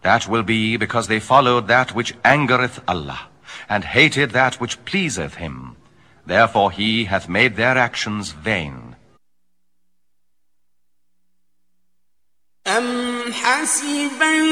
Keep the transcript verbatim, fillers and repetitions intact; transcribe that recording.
That will be because they followed that which angereth Allah, and hated that which pleaseth him. Therefore he hath made their actions vain. أَمْ حَسِبَ